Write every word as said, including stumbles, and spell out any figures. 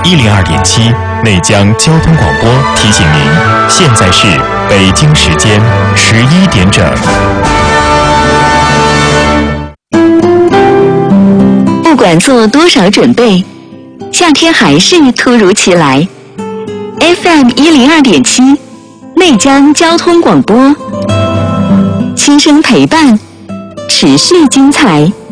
一零二点七内江交通广播提醒您，现在是北京时间十一点整。 不管做多少准备，夏天还是突如其来。F M 一零二点七内江交通广播，轻声陪伴，持续精彩。